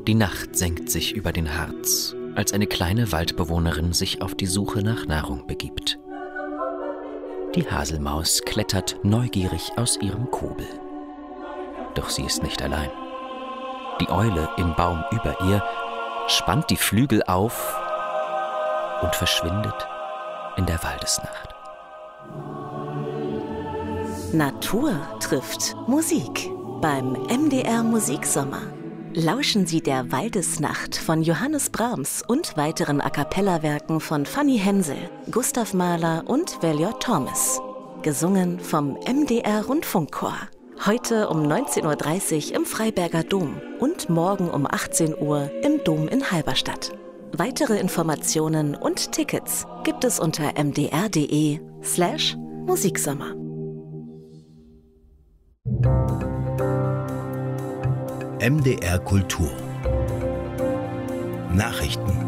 Die Nacht senkt sich über den Harz, als eine kleine Waldbewohnerin sich auf die Suche nach Nahrung begibt. Die Haselmaus klettert neugierig aus ihrem Kobel. Doch sie ist nicht allein. Die Eule im Baum über ihr spannt die Flügel auf und verschwindet in der Waldesnacht. Natur trifft Musik beim MDR Musiksommer. Lauschen Sie der Waldesnacht von Johannes Brahms und weiteren A-cappella-Werken von Fanny Hensel, Gustav Mahler und Valior Thomas. Gesungen vom MDR Rundfunkchor. Heute um 19.30 Uhr im Freiberger Dom und morgen um 18 Uhr im Dom in Halberstadt. Weitere Informationen und Tickets gibt es unter mdr.de/Musiksommer. MDR Kultur Nachrichten.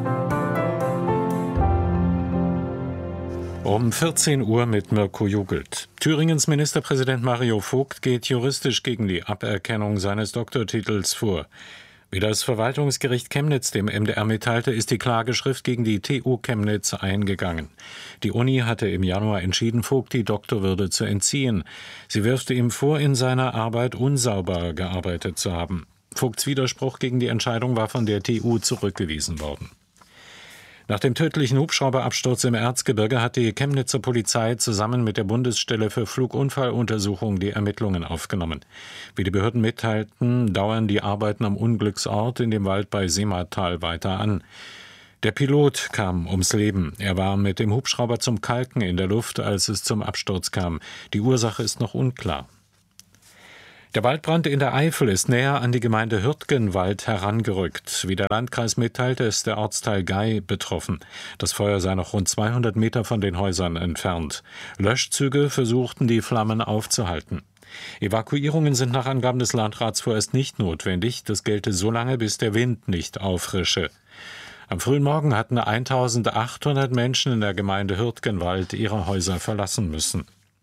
Um 14 Uhr mit Mirko Jugelt. Thüringens Ministerpräsident Mario Vogt geht juristisch gegen die Aberkennung seines Doktortitels vor. Wie das Verwaltungsgericht Chemnitz dem MDR mitteilte, ist die Klageschrift gegen die TU Chemnitz eingegangen. Die Uni hatte im Januar entschieden, Vogt die Doktorwürde zu entziehen. Sie wirft ihm vor, in seiner Arbeit unsauber gearbeitet zu haben. Vogts Widerspruch gegen die Entscheidung war von der TU zurückgewiesen worden. Nach dem tödlichen Hubschrauberabsturz im Erzgebirge hat die Chemnitzer Polizei zusammen mit der Bundesstelle für Flugunfalluntersuchung die Ermittlungen aufgenommen. Wie die Behörden mitteilten, dauern die Arbeiten am Unglücksort in dem Wald bei Seematal weiter an. Der Pilot kam ums Leben. Er war mit dem Hubschrauber zum Kalken in der Luft, als es zum Absturz kam. Die Ursache ist noch unklar. Der Waldbrand in der Eifel ist näher an die Gemeinde Hürtgenwald herangerückt. Wie der Landkreis mitteilte, ist der Ortsteil Gei betroffen. Das Feuer sei noch rund 200 Meter von den Häusern entfernt. Löschzüge versuchten, die Flammen aufzuhalten. Evakuierungen sind nach Angaben des Landrats vorerst nicht notwendig. Das gelte so lange, bis der Wind nicht auffrische. Am frühen Morgen hatten 1800 Menschen in der Gemeinde Hürtgenwald ihre Häuser verlassen müssen.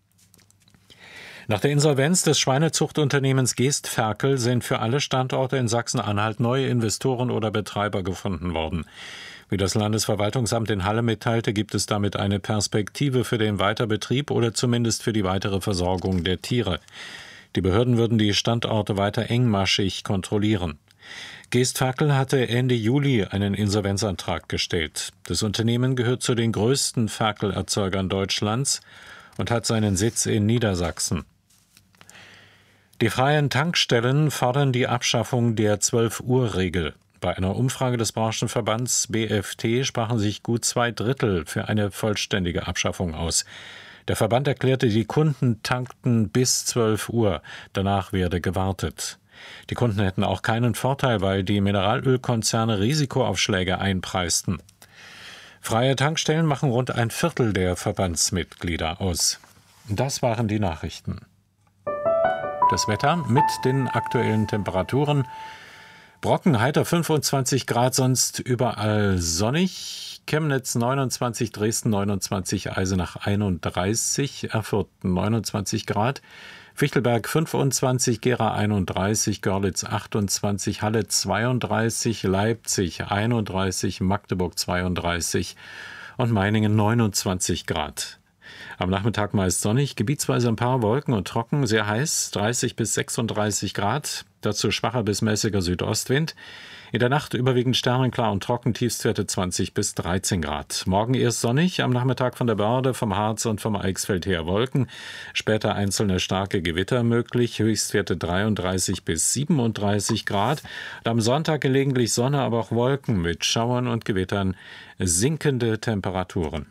Nach der Insolvenz des Schweinezuchtunternehmens Geestferkel sind für alle Standorte in Sachsen-Anhalt neue Investoren oder Betreiber gefunden worden. Wie das Landesverwaltungsamt in Halle mitteilte, gibt es damit eine Perspektive für den Weiterbetrieb oder zumindest für die weitere Versorgung der Tiere. Die Behörden würden die Standorte weiter engmaschig kontrollieren. Geestferkel hatte Ende Juli einen Insolvenzantrag gestellt. Das Unternehmen gehört zu den größten Ferkelerzeugern Deutschlands und hat seinen Sitz in Niedersachsen. Die freien Tankstellen fordern die Abschaffung der 12-Uhr-Regel. Bei einer Umfrage des Branchenverbands BFT sprachen sich gut 2/3 für eine vollständige Abschaffung aus. Der Verband erklärte, die Kunden tankten bis 12 Uhr. Danach werde gewartet. Die Kunden hätten auch keinen Vorteil, weil die Mineralölkonzerne Risikoaufschläge einpreisten. Freie Tankstellen machen rund 1/4 der Verbandsmitglieder aus. Das waren die Nachrichten. Das Wetter mit den aktuellen Temperaturen. Brocken heiter 25 Grad, sonst überall sonnig. Chemnitz 29, Dresden 29, Eisenach 31, Erfurt 29 Grad. Fichtelberg 25, Gera 31, Görlitz 28, Halle 32, Leipzig 31, Magdeburg 32 und Meiningen 29 Grad. Am Nachmittag meist sonnig, gebietsweise ein paar Wolken und trocken, sehr heiß, 30 bis 36 Grad, dazu schwacher bis mäßiger Südostwind. In der Nacht überwiegend sternenklar und trocken, Tiefstwerte 20 bis 13 Grad. Morgen erst sonnig, am Nachmittag von der Börde, vom Harz und vom Eichsfeld her Wolken. Später einzelne starke Gewitter möglich, Höchstwerte 33 bis 37 Grad. Und am Sonntag gelegentlich Sonne, aber auch Wolken mit Schauern und Gewittern, sinkende Temperaturen.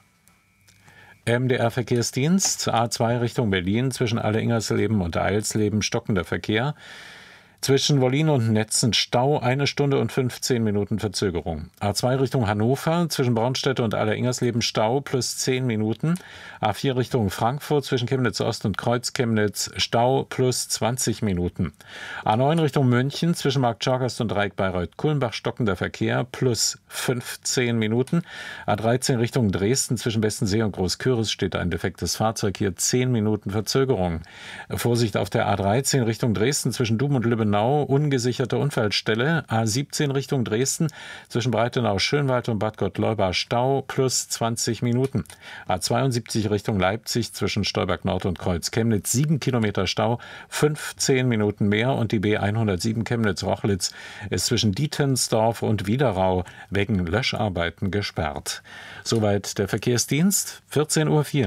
MDR-Verkehrsdienst, A2 Richtung Berlin, zwischen Alle-Ingersleben und Eilsleben stockender Verkehr. Zwischen Wollin und Netzen Stau, 1 Stunde und 15 Minuten Verzögerung. A2 Richtung Hannover, zwischen Bornstedt und Alle-Ingersleben Stau plus 10 Minuten. A4 Richtung Frankfurt, zwischen Chemnitz Ost und Kreuz-Chemnitz Stau plus 20 Minuten. A9 Richtung München, zwischen Marktschorgast und Dreieck-Bayreuth-Kulmbach stockender Verkehr plus 15 Minuten. A13 Richtung Dresden, zwischen Bestensee und Großküritz steht ein defektes Fahrzeug, hier 10 Minuten Verzögerung. Vorsicht auf der A13 Richtung Dresden, zwischen Dum und Lübbenau Breitenau ungesicherte Unfallstelle. A17 Richtung Dresden zwischen Breitenau-Schönwald und Bad Gottleuba Stau plus 20 Minuten. A72 Richtung Leipzig zwischen Stolberg Nord und Kreuz Chemnitz 7 Kilometer Stau, 15 Minuten mehr. Und die B107 Chemnitz-Rochlitz ist zwischen Dietensdorf und Wiederau wegen Löscharbeiten gesperrt. Soweit der Verkehrsdienst, 14:04 Uhr.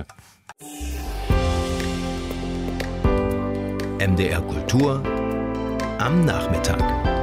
MDR Kultur am Nachmittag.